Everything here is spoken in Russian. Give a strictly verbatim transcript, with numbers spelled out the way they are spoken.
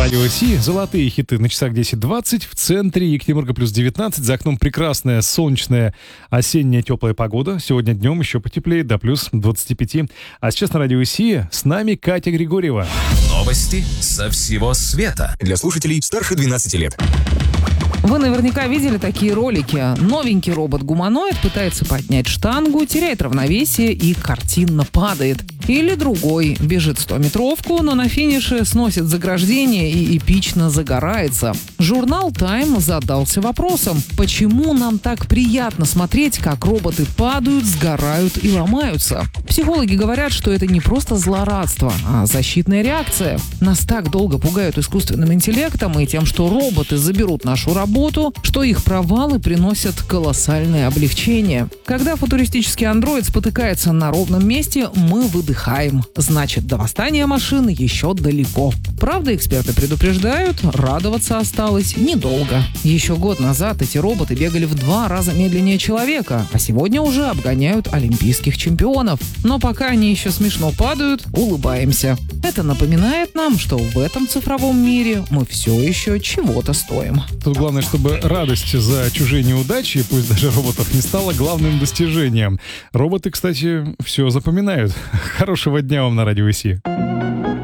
Радио Си, золотые хиты на часах десять двадцать, в центре Екатеринбурга плюс девятнадцать, за окном прекрасная солнечная осенняя теплая погода, сегодня днем еще потеплее, до плюс двадцати пяти. А сейчас на Радио Си с нами Катя Григорьева. Новости со всего света для слушателей старше двенадцати лет. Вы наверняка видели такие ролики. Новенький робот-гуманоид пытается поднять штангу, теряет равновесие и картинно падает. Или другой бежит стометровку, но на финише сносит заграждение и эпично загорается. Журнал Time задался вопросом, почему нам так приятно смотреть, как роботы падают, сгорают и ломаются. Психологи говорят, что это не просто злорадство, а защитная реакция. Нас так долго пугают искусственным интеллектом и тем, что роботы заберут нашу работу, что их провалы приносят колоссальное облегчение. Когда футуристический андроид спотыкается на ровном месте, мы выдыхаем. Значит, до восстания машин еще далеко. Правда, эксперты предупреждают, радоваться осталось недолго. Еще год назад эти роботы бегали в два раза медленнее человека, а сегодня уже обгоняют олимпийских чемпионов. Но пока они еще смешно падают, улыбаемся. Это напоминает нам, что в этом цифровом мире мы все еще чего-то стоим. Тут главное, чтобы радость за чужие неудачи, пусть даже роботов, не стала главным достижением. Роботы, кстати, все запоминают. Хорошего дня вам на Радио Си.